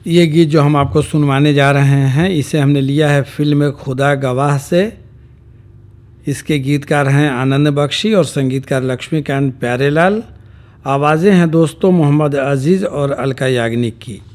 ये गीत जो हम आपको सुनवाने जा रहे हैं इसे हमने लिया है फिल्म खुदा गवाह से। इसके गीतकार हैं आनंद बख्शी और संगीतकार लक्ष्मीकांत प्यारेलाल। आवाज़ें हैं दोस्तों मोहम्मद अजीज़ और अलका याग्निक की।